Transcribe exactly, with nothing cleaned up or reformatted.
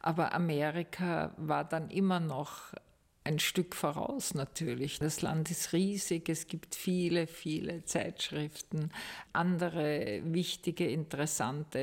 Aber Amerika war dann immer noch ein Stück voraus natürlich. Das Land ist riesig, es gibt viele, viele Zeitschriften, andere wichtige, interessante